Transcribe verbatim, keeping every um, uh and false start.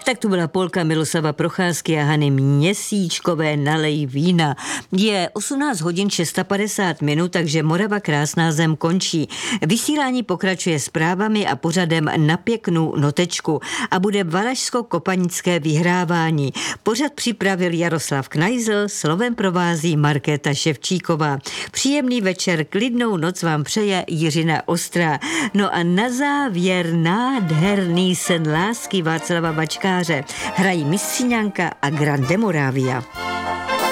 Tak tu byla polka Miloslava Procházky a Hany Měsíčkové Nalej vína. Je osmnáct hodin padesát šest minut, takže Morava krásná zem končí. Vysílání pokračuje zprávami a pořadem Na pěknou notečku a bude valašsko-kopanické vyhrávání. Pořad připravil Jaroslav Knajzl, slovem provází Markéta Ševčíková. Příjemný večer, klidnou noc vám přeje Jiřina Ostrá. No a na závěr nádherný sen lásky Václava Bačkáře. Hrají Mistřiňanka a Grande Moravia.